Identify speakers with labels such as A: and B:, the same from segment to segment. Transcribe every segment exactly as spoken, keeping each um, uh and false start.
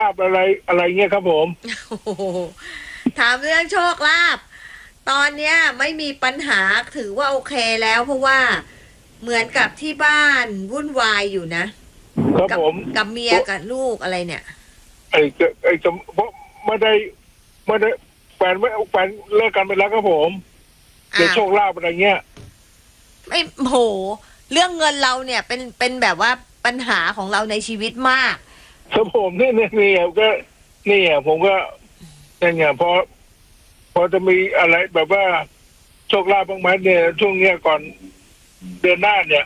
A: ลาภอะไรอะไรเงี้ยครับผม
B: โอ้โหถามเรื่องโชคลาภตอนเนี้ยไม่มีปัญหาถือว่าโอเคแล้วเพราะว่าเหมือนกับที่บ้านวุ่นวายอยู่นะครับกับ
A: ผม
B: กับเมียกับลูกอะไรเนี่ย
A: ไอ้จะไอ้จะเพราะไม่ได้ไม่ได้แฟนไม่แฟนเลิกกันไปแล้วครับผมเดี๋ยว
B: อ่ะ
A: โชคลาภอะไรเงี้ย
B: ไม่โหเรื่องเงินเราเนี่ยเป็นเป็นแบบว่าปัญหาของเราในชีวิตมาก
A: ครับผมนี่นี่นี่ก็นี่อ่ะผมก็เนี่ยไงพอพอจะมีอะไรแบบว่าโชคลาภบ้างไหมเนี่ยช่วงเนี้ยก่อนเดือนหน้าเนี่ย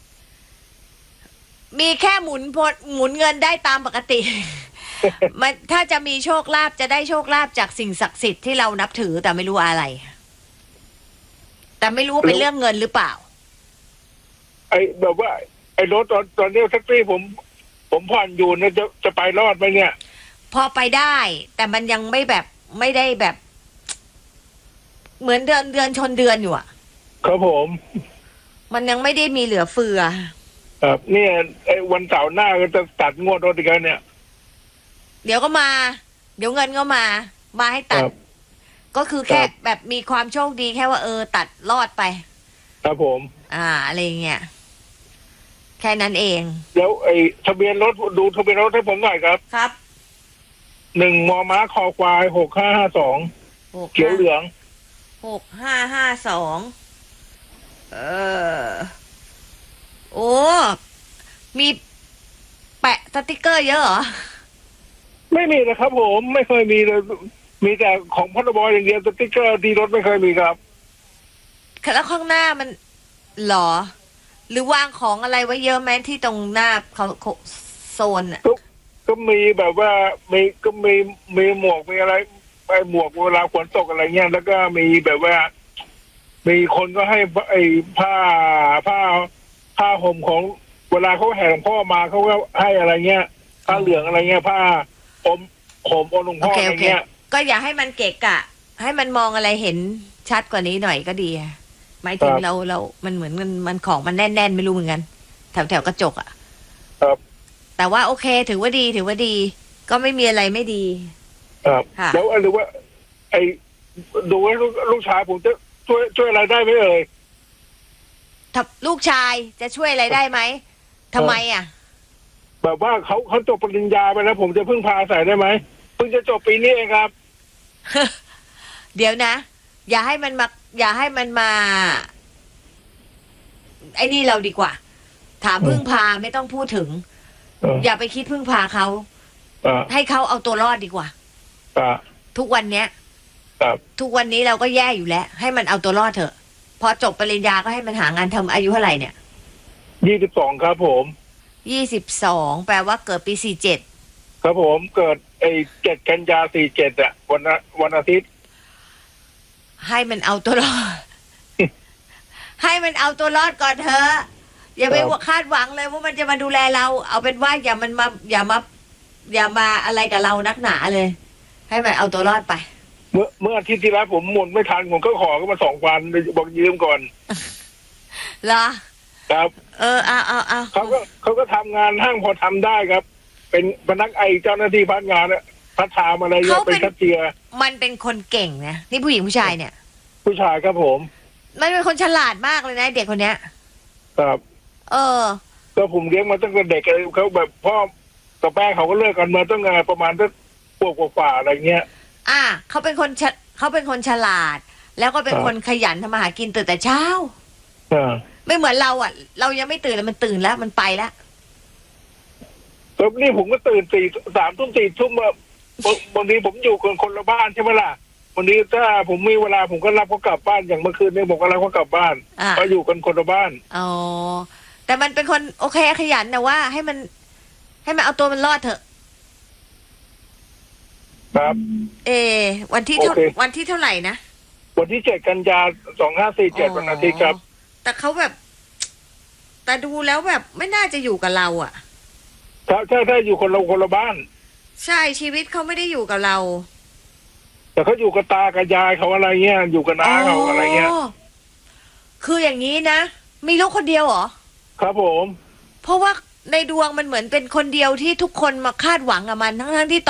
B: มีแค่หมุนพดหมุนเงินได้ตามปกติ มันถ้าจะมีโชคลาภจะได้โชคลาภจากสิ่งศักดิ์สิทธิ์ที่เรานับถือแต่ไม่รู้อะไร แต่ไม่รู้ว่าเป็นเรื่องเงินหรือเปล่า
A: ไอ้แบบว่าไอ้รถตอนตอนนี้แท็กซี่ผม ผมผ่อนอยู่เนี่ยจะจะไปรอดไหมเนี่ย
B: พอไปได้ แต่มันยังไม่แบบไม่ได้แบบ เหมือนเดือนเดือนชนเดือนอยู่อะ
A: ครับผม
B: มันยังไม่ได้มีเหลือเฟือ
A: ครับเนี่ยไอ้วันเสาร์หน้าก็จะตัดงวดรถอีกแล้วเนี่ย
B: เดี๋ยวก็มา เดี๋ยวเงินก็มา มาให้ตัด ก็คือแค่แบบมีความโชคดีแค่ว่าเออตัดรอดไป
A: ครับผม
B: อ่าอะไรเงี้ยแค่นั้นเอง
A: แล้วไอ้ทะเบียนรถดูทะเบียนรถให้ผมหน่อยครับ
B: ครับ
A: หนึ่งมอม้าคอควายหกห้าห้าสองเขียวเหลือง
B: หกห้าห้าสองเออโอ้มีแปะสติกเกอร์เยอะเหรอ
A: ไม่มีนะครับผมไม่เคยมีเลยมีแต่ของพรบอย่างเดียวสติ๊กเกอร์ที่รถไม่เคยมีครับ
B: แล้วข้างหน้ามันหรอหรือวางของอะไรไว้เยอะไหมที่ตรงหน้าเขาโซนอ่ะ
A: ก็ก็มีแบบว่ามีก็มีมีหมวกมีอะไรไอ้หมวกเวลาฝนตกอะไรเงี้ยแล้วก็มีแบบว่ามีคนก็ให้ไอ้ผ้าผ้าผ้าห่มของเวลาเขาแห่หลวงพ่อมาเขาก็ให้อะไรเงี้ยผ้าเหลืองอะไรเงี้ยผ้าผมห่มองค์หลวง
B: โอ
A: พ่อ
B: เคโอเค
A: อะไรเงี้ย
B: ก็อย่าให้มันเกะกะให้มันมองอะไรเห็นชัดกว่านี้หน่อยก็ดีหมายถึงเราเรามันเหมือนมันมันของมันแน่นๆไม่รู้เหมือนกันแถวแถวกระจกอ่ะ
A: ครับ
B: แต่ว่าโอเคถือว่าดีถือว่าดี ก็ไม่มีอะไรไม่ดี
A: ครับแล้วหรือว่า ไอ้ดูให้ลูกลูกชายผมจะช่วยช่วยอะไรได้ไหมเอ่ย
B: ถ้าลูกชายจะช่วยอะไรได้ไหมทำไมอ่ะ
A: แบบว่าเขาเขาจบปริญญาไปแล้วผมจะพึ่งพาอาศัยได้ไหมเพิ่งจะจบปีนี้เองครับ
B: เดี๋ยวนะ อย่าให้มันมา อย่าให้มันมาไอ้นี่เราดีกว่า ถามพึ่งพาไม่ต้องพูดถึง อย่าไปคิดพึ่งพาเขาให้เขาเอาตัวรอดดีกว่าทุกวันเนี้ยทุกวันนี้เราก็แย่อยู่แล้ว ให้มันเอาตัวรอดเถอะพอจบปริญญาก็ให้มันหางานทำอายุเท่าไหร่เนี่ย
A: ยี่สิบสองครับผม
B: ยี่สิบสองแปลว่าเกิดปีสี่เจ็ด
A: ครับผมเกิดไอ้เจ็ดกันยาสี่เจ็ดอะวันวันอาทิตย์
B: ให้มันเอาตัวรอด ให้มันเอาตัวรอดก่อนเถอะอย่าไปคาดหวังเลยว่ามันจะมาดูแลเรา เอาเป็นว่าอย่ามันมาอย่ามาอย่ามาอะไรกับเรานักหนาเลย ให้มันเอาตัวรอดไป
A: เมื่อเมื่ออาทิตย์ที่แล้วผมหมุนไม่ทันผมก็ขอก็มาสองพันบอกยืมก่อน
B: เหรอ
A: ครับ
B: เออเอาเอาเอา
A: เขาก็เขาก็ทำงานห้างพอทำได้ครับ เป็นพนักไอเจ้าหน้าที่พัฒงานอะพัฒนาอะไรเงี้ยเป็นคัดเจีย
B: มันเป็นคนเก่งนะนี่ผู้หญิงผู้ชายเนี่ย
A: ผู้ชายครับผม
B: มันเป็นคนฉลาดมากเลยนะเด็กคนเนี้ย
A: ครับ
B: เออ
A: ก็ผมเลี้ยงมาตั้งแต่เด็กเลยเขาแบบพ่อกับแม่เขาก็เลิกกันมาตั้งแต่ประมาณตั้งปวบกว่าอะไรเงี้ย
B: อ่าเขาเป็นคนเขาเป็นคนฉลาด แล้วก็เป็นคนขยันทำมาหากินตื่นแต่เช้าไม่เหมือนเราอ่ะ เรายังไม่ตื่นแล้วมันตื่นแล้วมันไปแล้ว
A: แล้วนี่ผมก็ตื่นสี่สามทุ่มสี่ทุ่มบางทีผมอยู่คนคนละบ้านใช่ไหมล่ะวันนี้ถ้าผมมีเวลาผมก็รับเขากลับบ้านอย่างเมื่อคืนนี้ผมก็รับเขากลับบ้านก็อยู่กันคนละบ้าน
B: อ๋อแต่มันเป็นคนโอเคขยันนะว่าให้มัน ให้มันเอาตัวมันรอดเถอะ
A: ครับ
B: เอวันที่เท่าวันที่เท่าไหร่นะ
A: วันที่เจ็ดกันยาสองห้าสี่เจ็ดวันอาทิตย์ครับ
B: แต่เขาแบบ แต่ดูแล้วแบบไม่น่าจะอยู่กับเราอ่ะ
A: ถ้าถ้าถ้าอยู่คนละคนละบ้าน
B: ใช่ชีวิตเขาไม่ได้อยู่กับเรา
A: แต่เขาอยู่กับตากับยายเขาอะไรเงี้ยอยู่กับน้าเขาอะไรเงี้ย
B: คืออย่างนี้นะมีลูกคนเดียวเหรอ
A: ครับผม
B: เพราะว่าในดวงมันเหมือนเป็นคนเดียวที่ทุกคนมาคาดหวังกับมันทั้งๆที่